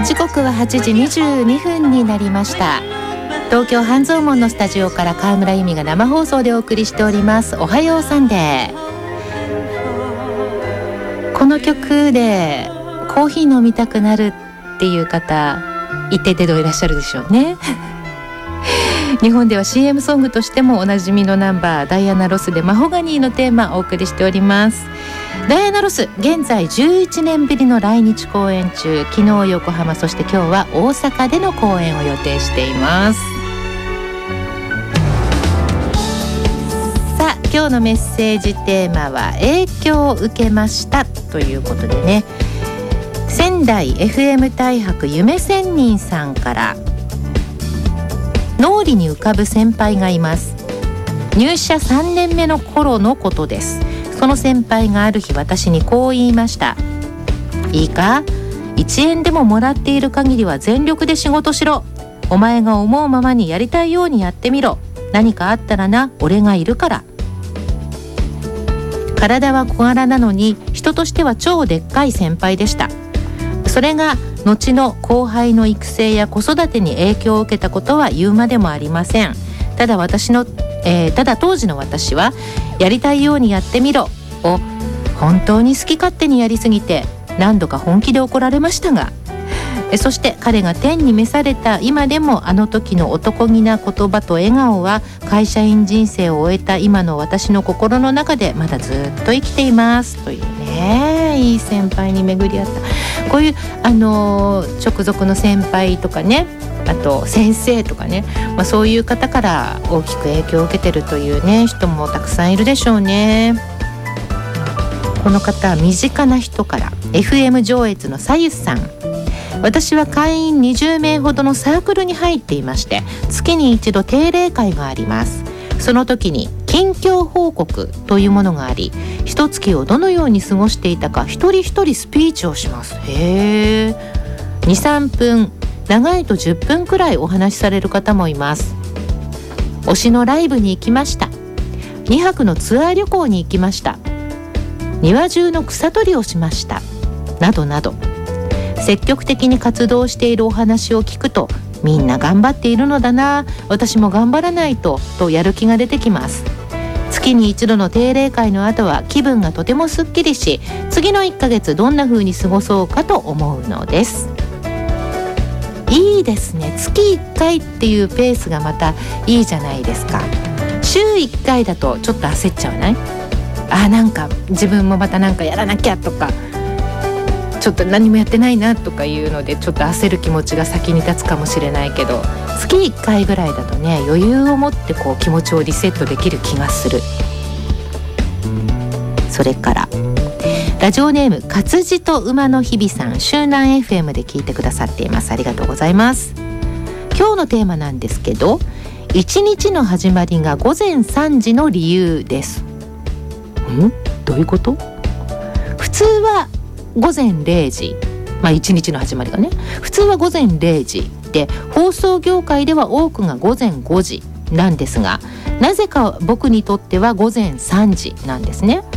時刻は8時22分になりました。東京半蔵門のスタジオから川村由美が生放送でお送りしております。おはようサンデー。この曲でコーヒー飲みたくなるっていう方一定程度いらっしゃるでしょうね。日本では CM ソングとしてもおなじみのナンバー、ダイアナ・ロスでマホガニーのテーマをお送りしております。ダイアナ・ロス、現在11年ぶりの来日公演中。昨日横浜、そして今日は大阪での公演を予定しています。さあ、今日のメッセージテーマは影響を受けましたということでね、仙台 FM 大博夢仙人さんから、脳裏に浮かぶ先輩がいます。入社3年目の頃のことです。その先輩がある日私にこう言いました。いいか、1円でももらっている限りは全力で仕事しろ。お前が思うままにやりたいようにやってみろ。何かあったらな、俺がいるから。体は小柄なのに人としては超でっかい先輩でした。それが後の後輩の育成や子育てに影響を受けたことは言うまでもありません。ただ当時の私はやりたいようにやってみろを本当に好き勝手にやりすぎて何度か本気で怒られましたが、そして彼が天に召された今でもあの時の男気な言葉と笑顔は会社員人生を終えた今の私の心の中でまだずっと生きていますというね、いい先輩に巡り合った。こういう直属の先輩とかね、あと先生とかね、そういう方から大きく影響を受けてるというね人もたくさんいるでしょうね。この方は身近な人から、 FM 上越のさゆさん。私は会員20名ほどのサークルに入っていまして、月に一度定例会があります。その時に近況報告というものがあり、一月をどのように過ごしていたか一人一人スピーチをします。へー、 2,3 分、長いと10分くらいお話しされる方もいます。推しのライブに行きました。2泊のツアー旅行に行きました。庭中の草取りをしました。などなど、積極的に活動しているお話を聞くと、みんな頑張っているのだな、私も頑張らないとやる気が出てきます。月に一度の定例会の後は気分がとてもすっきりし、次の1ヶ月どんな風に過ごそうかと思うのです。いいですね。月1回っていうペースがまたいいじゃないですか。週1回だとちょっと焦っちゃわない？なんか自分もまたなんかやらなきゃとか、ちょっと何もやってないなとかいうのでちょっと焦る気持ちが先に立つかもしれないけど、月1回ぐらいだとね、余裕を持ってこう気持ちをリセットできる気がする。それからラジオネーム活字と馬の日々さん、周南 FM で聞いてくださっています。ありがとうございます。今日のテーマなんですけど、一日の始まりが午前3時の理由です。どういうこと？普通は午前0時、一日の始まりがね、普通は午前0時で、放送業界では多くが午前5時なんですが、なぜか僕にとっては午前3時なんですね。